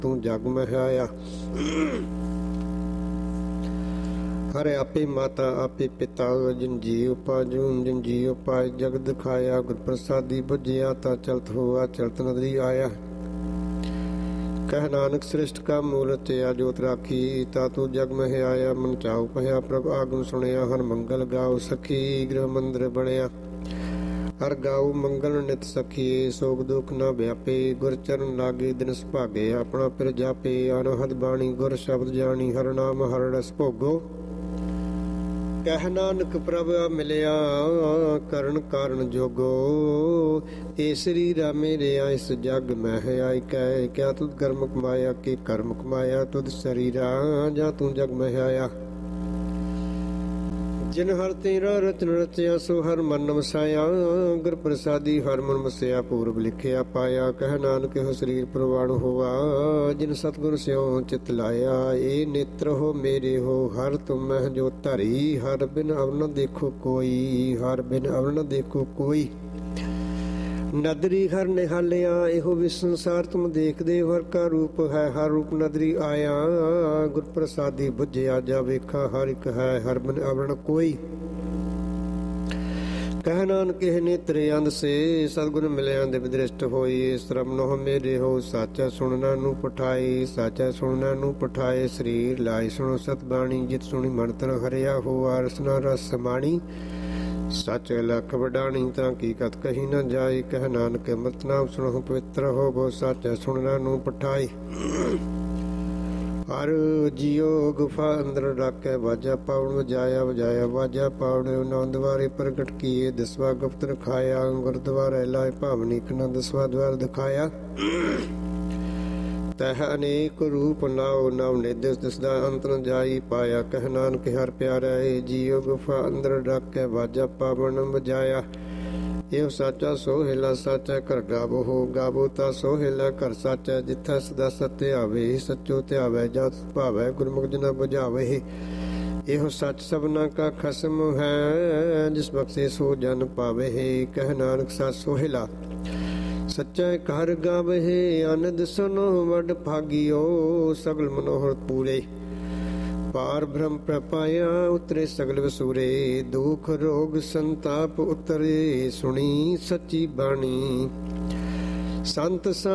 ਤੂੰ ਜਗ ਮਹਿ ਆਇਆ। ਹਰਿ ਆਪੇ ਮਾਤਾ ਆਪੇ ਪਿਤਾ, ਜਿਨ ਜੀ ਉਪਾਜੂ ਜਿਨ ਜੀ ਉਪਾਇ ਜਗ ਦਿਖਾਇਆ। ਗੁਰ ਪ੍ਰਸਾਦੀ ਬੁਝਿਆ ਤਾਂ ਚਲਤ ਹੋਆ ਚਲਤ ਨਦਰੀ ਆਇਆ। ਕਹਿ ਨਾਨਕ ਸ੍ਰਿਸ਼ਟ ਕਾ ਮੂਲ ਰਚਿਆ ਜੋਤ ਰਾਖੀ, ਤਾ ਤੂੰ ਜਗ ਮਹਿ ਆਇਆ। ਮਨ ਚਾਉ ਭਇਆ ਪ੍ਰਭ ਆਗਮ ਸੁਣਿਆ, ਹਰ ਮੰਗਲ ਗਾਉ ਸਖੀ ਗ੍ਰਹ ਮੰਦਰ ਬਣਿਆ। ਹਰ ਗਾਉ ਮੰਗਲ ਨਿਤ ਸਖੀਏ, ਸੋਗ ਦੁਖ ਨਾ ਵਿਆਪੇ। ਗੁਰ ਚਰਨ ਲਾਗੇ ਦਿਨ ਸੁਭਾਗੇ, ਆਪਣਾ ਫਿਰ ਜਾਪੇ। ਅਨਹਦ ਬਾਣੀ ਗੁਰ ਸ਼ਬਦ ਜਾਣੀ, ਹਰ ਨਾਮ ਹਰ ਰਸ ਭੋਗੋ। ਕਹਿ ਨਾਨਕ ਪ੍ਰਭ ਮਿਲਿਆ ਕਰਨ ਕਾਰਨ ਜੋਗੋ। ਏ ਸਰੀਰਾ ਮੇਰਿਆ ਇਸ ਜਗ ਮਹਿ ਆਈ। ਕਹਿ ਕਿਆ ਤੁਧ ਕਰਮ ਕਮਾਇਆ, ਕੀ ਕਰਮ ਕਮਾਇਆ ਤੁਧ ਸਰੀਰਾ, ਜਾਂ ਤੂੰ ਜਗ ਮਹਿ ਆਇਆ। ਜਿਨ ਹਰ ਤੇਰਾ ਰਚਨ ਰਚਿਆ, ਸੋ ਹਰ ਮਨ ਵਸਾਇਆ। ਗੁਰ ਪ੍ਰਸਾਦੀ ਹਰ ਮਨ ਵਸਿਆ, ਪੂਰਬ ਲਿਖਿਆ ਪਾਇਆ। ਕਹਿ ਨਾਨਕ ਇਹੋ ਸਰੀਰ ਪ੍ਰਵਾਣ ਹੋਆ, ਜਿਨ ਸਤਿਗੁਰ ਸਿਉ ਚਿਤ ਲਾਇਆ। ਏ ਨੇਤਰ ਹੋ ਮੇਰੇ ਹੋ, ਹਰ ਤੁਮ ਮਹਿ ਜੋ ਧਰੀ। ਹਰ ਬਿਨ ਅਵਰ ਨ ਦੇਖੋ ਕੋਈ, ਹਰ ਬਿਨ ਅਵਰ ਨ ਦੇਖੋ ਕੋਈ। ਨਦਰੀ ਹਰ ਨਿਹਾਲਿਆ, ਇਹੋ ਵਿਸ ਸੰਸਾਰ ਤੁਮ ਦੇਖਦੇ। ਹਰ ਕਾ ਰੂਪ ਹੈ ਹਰ ਰੂਪ ਨਦਰੀ ਆਇਆ। ਗੁਰ ਪ੍ਰਸਾਦੀ ਬੁਝਿਆ ਜਾ ਵੇਖਾ, ਹਰ ਇੱਕ ਹੈ ਹਰ ਬਿਨ ਅਵਰ ਨ ਕੋਈ। ਕਹਿ ਨਾਨਕ ਇਹ ਨੇਤਰੇ ਅੰਧ ਸੇ, ਸਤਿਗੁਰ ਮਿਲਿਆ ਦੇ ਦ੍ਰਿਸ਼ਟ ਹੋਈ। ਸ਼ਰਮ ਨੋ ਮੇਰੇ ਹੋ, ਸਾਚਾ ਸੁਣਨਾ ਨੂੰ ਪਠਾਈ। ਸਾਚਾ ਸੁਣਨਾ ਨੂੰ ਪਠਾਏ, ਸਰੀਰ ਲਾਈ ਸੁਣੋ ਸਤ ਬਾਣੀ। ਜਿਤ ਸੁਣੀ ਮਨ ਤਨ ਹਰਿਆ ਹੋ, ਰਸਨਾ ਰਸ ਸਮਾਣੀ। ਸੱਚ ਲਖ ਵਡਾਣੀ, ਤਾਂ ਕੀ ਕਤ ਕਹੀ ਨਾ ਜਾਈ। ਕਹਿ ਨਾਨਕ ਅੰਮ੍ਰਿਤ ਨਾਮ ਸੁਣੋ ਪਵਿੱਤਰ ਹੋਵੋ, ਸਾਚਾ ਸੁਣਨਾ ਨੂੰ ਪਠਾਈ। ਹਰ ਜੀਓ ਗੁਫਾ ਅੰਦਰ ਡਾਕੇ, ਵਾਜਾ ਪਾਉਣ ਵਜਾਇਆ ਵਜਾਇਆ ਵਾਜਾ ਪਾਉਣ। ਨੌ ਦੁਆਰੇ ਪ੍ਰਗਟ ਕੀਏ, ਦਸਵਾ ਗੁਪਤ ਰਖਾਇਆ। ਗੁਰਦੁਆਰੇ ਲਾਏ ਭਾਵਨੀਕ ਨਾ, ਦਸਵਾ ਦੁਆਰ ਦਿਖਾਇਆ। ਤਹ ਅਨੇਕ ਰੂਪ ਨਾਉ ਨਵ ਨਿਧ, ਦਿਸਦਾ ਅੰਤ ਨ ਜਾਈ ਪਾਇਆ। ਕਹਿ ਨਾਨਕ ਹਰ ਪਿਆਰਾ, ਏ ਜੀਓ ਗੁਫਾ ਅੰਦਰ ਡਾਕੇ, ਵਾਜਾ ਪਾਵਨ ਵਜਾਇਆ। ਇਹੋ ਸਾਚਾ ਸੋਹਿਲਾ, ਸਾਚਾ ਘਰ ਗਾਵੋ ਹੋ, ਗਾਵੋ ਤਾਂ ਸੋਹਿਲਾ ਘਰ ਸਾਚਾ। ਜਿੱਥਾ ਸਦਾ ਸਤ ਧਿਆਵੇ, ਸੱਚੋ ਧਿਆਵੇ ਜਤ ਭਾਵੇ। ਗੁਰਮੁਖ ਜਨਾ ਬੁਝਾਵੇ, ਇਹੋ ਸੱਚ ਸਭਨਾ ਕਾ ਖਸਮ ਹੈ। ਜਿਸ ਬਖਸ਼ੇ ਸੋ ਜਨ ਪਾਵੇ। ਕਹਿ ਨਾਨਕ ਸੱਚ ਸੋਹਿਲਾ, ਸੱਚਾ ਘਰ ਗਾਵੇ। ਆਨੰਦ ਸੁਨੋ ਵਡ ਭਾਗਿਓ, ਸਗਲ ਮਨੋਹਰ ਪੂਰੇ। ਪਾਰ ਬ੍ਰਹਮ ਪ੍ਰਪਾਇਆ, ਉਤਰੇ ਸਗਲ ਵਸੂਰੇ। ਦੁਖ ਰੋਗ ਸੰਤਾਪ ਉਤਰੇ, ਸੁਣੀ ਸੱਚੀ ਬਾਣੀ। ਸੰਤ